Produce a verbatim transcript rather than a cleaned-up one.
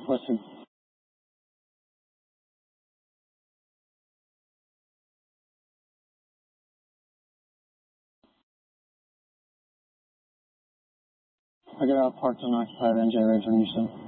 Listen. I got out parked on occupied N J ready for Houston.